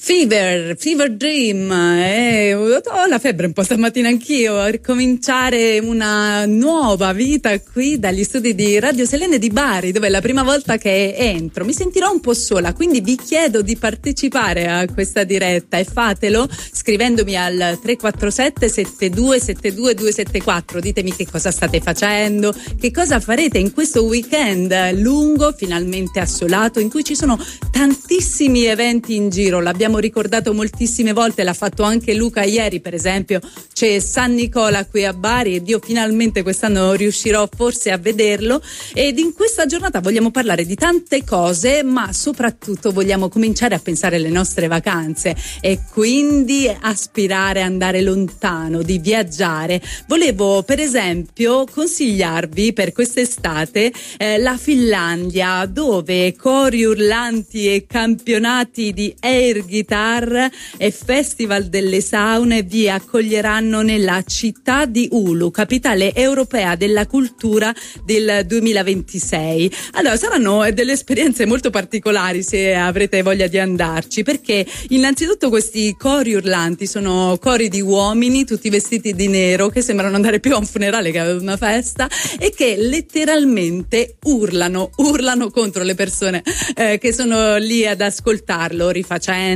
Fever Dream, ho la febbre un po' stamattina anch'io, a ricominciare una nuova vita qui dagli studi di Radio Selene di Bari, dove è la prima volta che entro. Mi sentirò un po' sola, quindi vi chiedo di partecipare a questa diretta e fatelo scrivendomi al 347 7272 274. Ditemi che cosa state facendo, che cosa farete in questo weekend lungo, finalmente assolato, in cui ci sono tantissimi eventi in giro. L'abbiamo ricordato moltissime volte, l'ha fatto anche Luca ieri, per esempio c'è San Nicola qui a Bari ed io finalmente quest'anno riuscirò forse a vederlo, ed in questa giornata vogliamo parlare di tante cose, ma soprattutto vogliamo cominciare a pensare alle nostre vacanze e quindi aspirare a andare lontano, di viaggiare. Volevo per esempio consigliarvi per quest'estate la Finlandia, dove cori urlanti e campionati di air guitar e festival delle saune vi accoglieranno nella città di Oulu, capitale europea della cultura del 2026. Allora, saranno delle esperienze molto particolari se avrete voglia di andarci, perché innanzitutto questi cori urlanti sono cori di uomini tutti vestiti di nero che sembrano andare più a un funerale che a una festa e che letteralmente urlano contro le persone che sono lì ad ascoltarlo, rifacendo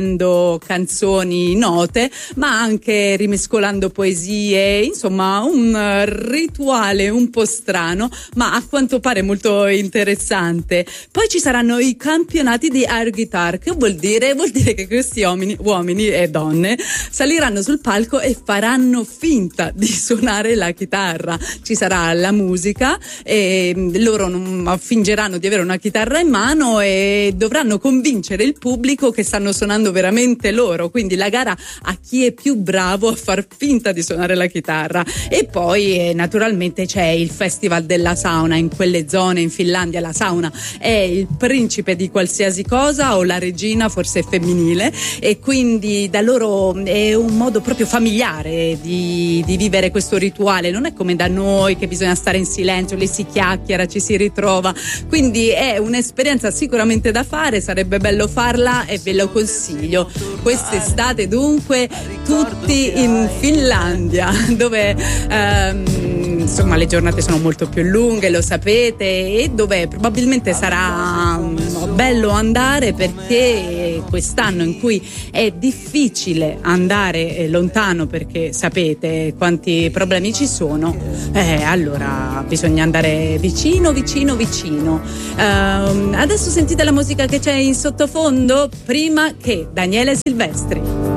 canzoni note, ma anche rimescolando poesie, insomma un rituale un po' strano, ma a quanto pare molto interessante. Poi ci saranno i campionati di air guitar, che vuol dire che questi uomini e donne saliranno sul palco e faranno finta di suonare la chitarra. Ci sarà la musica e loro fingeranno di avere una chitarra in mano e dovranno convincere il pubblico che stanno suonando veramente loro, quindi la gara a chi è più bravo a far finta di suonare la chitarra. E poi naturalmente c'è il festival della sauna. In quelle zone in Finlandia la sauna è il principe di qualsiasi cosa, o la regina, forse è femminile, e quindi da loro è un modo proprio familiare di vivere questo rituale. Non è come da noi che bisogna stare in silenzio, lì si chiacchiera, ci si ritrova, quindi è un'esperienza sicuramente da fare, sarebbe bello farla e ve lo consiglio. Quest'estate dunque tutti in Finlandia, dove insomma le giornate sono molto più lunghe, lo sapete, e dove probabilmente sarà bello andare, perché quest'anno in cui è difficile andare lontano perché sapete quanti problemi ci sono, allora bisogna andare vicino. Adesso sentite la musica che c'è in sottofondo, prima che Daniele Silvestri.